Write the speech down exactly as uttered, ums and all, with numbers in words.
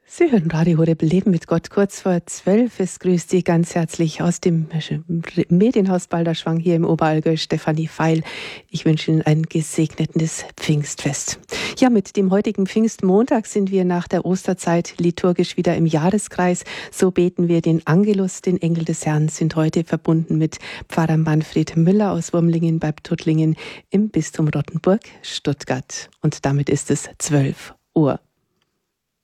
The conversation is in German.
Sie hören Radio Horeb Leben mit Gott kurz vor zwölf. Es grüßt Sie ganz herzlich aus dem Medienhaus Balderschwang hier im Oberallgäu, Stefanie Feil. Ich wünsche Ihnen ein gesegnetes Pfingstfest. Ja, mit dem heutigen Pfingstmontag sind wir nach der Osterzeit liturgisch wieder im Jahreskreis. So beten wir den Angelus, den Engel des Herrn, sind heute verbunden mit Pfarrer Manfred Müller aus Wurmlingen bei Tuttlingen im Bistum Rottenburg, Stuttgart. Und damit ist es zwölf Uhr.